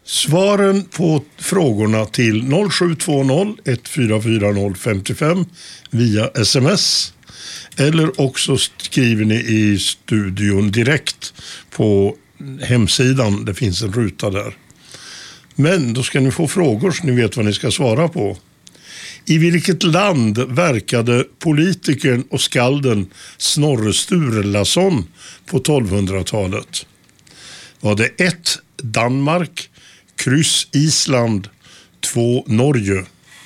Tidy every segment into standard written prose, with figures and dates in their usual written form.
Svaren på frågorna till 0720 144 055 via sms. Eller också skriver ni i studion direkt på hemsidan. Det finns en ruta där. Men då ska ni få frågor så ni vet vad ni ska svara på. I vilket land verkade politikern och skalden Snorre Sturlason på 1200-talet? Var det 1. Danmark, kryss Island, 2. Norge?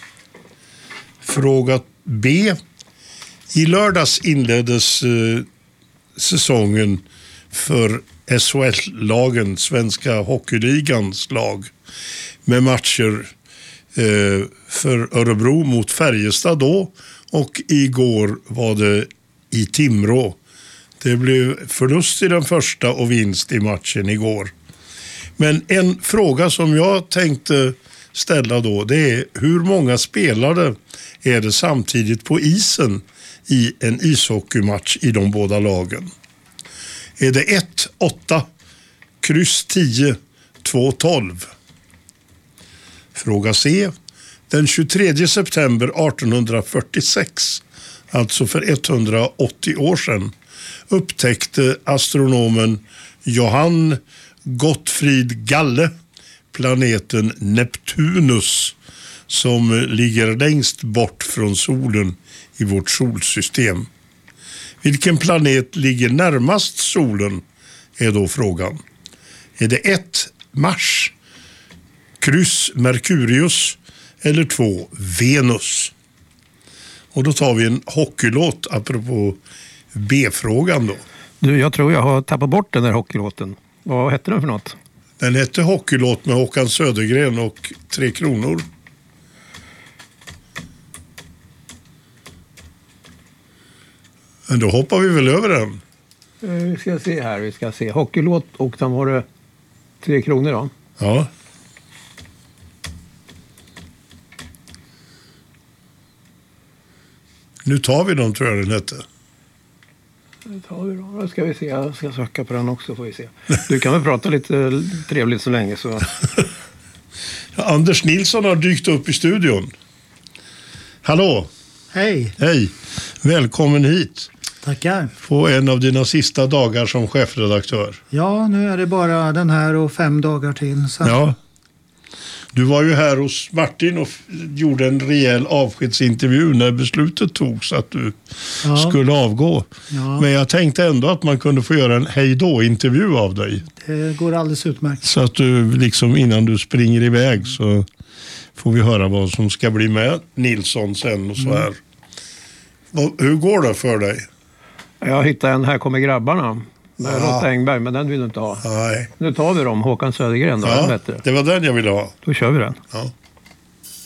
Fråga B. I lördags inleddes säsongen för SHL-lagen, Svenska Hockeyligans lag, med matcher för Örebro mot Färjestad då, och igår var det i Timrå. Det blev förlust i den första och vinst i matchen igår. Men en fråga som jag tänkte ställa då, det är hur många spelare är det samtidigt på isen i en ishockeymatch i de båda lagen? Är det 1, 8, kryss 10, 2, 12? Fråga C. Den 23 september 1846, alltså för 180 år sedan, upptäckte astronomen Johann Gottfried Galle planeten Neptunus, som ligger längst bort från solen i vårt solsystem. Vilken planet ligger närmast solen är då frågan. Är det 1. Mars, kryss Merkurius, eller 2. Venus? Och då tar vi en hockeylåt apropå B-frågan då. Du, jag tror jag har tappat bort den där hockeylåten. Vad hette den för något? Den hette Hockeylåt med Håkan Södergren och 3 kronor. Men då hoppar vi väl över den. Vi ska se här, vi ska se. Hockeylåt, och den var det 3 kronor då. Ja. Nu tar vi dem, tror jag den hette. Nu tar vi dem. Då ska vi se, jag ska söka på den också, får vi se. Du kan väl prata lite trevligt så länge så. Ja, Anders Nilsson har dykt upp i studion. Hallå! Hej! Hej! Välkommen hit. Tackar. På en av dina sista dagar som chefredaktör. Ja, nu är det bara den här och 5 dagar till. Så. Ja. Du var ju här hos Martin och gjorde en rejäl avskedsintervju när beslutet togs att du skulle avgå. Ja. Men jag tänkte ändå att man kunde få göra en hejdå-intervju av dig. Det går alldeles utmärkt. Så att du liksom innan du springer iväg så får vi höra vad som ska bli med Nilsson sen och så här. Hur går det för dig? Jag hittade en Här kommer grabbarna. Med Lotta Engberg, men den vill du inte ha. Nej. Nu tar vi dem, Håkan Södergren då. Ja, det var den jag ville ha. Då kör vi den. Ja.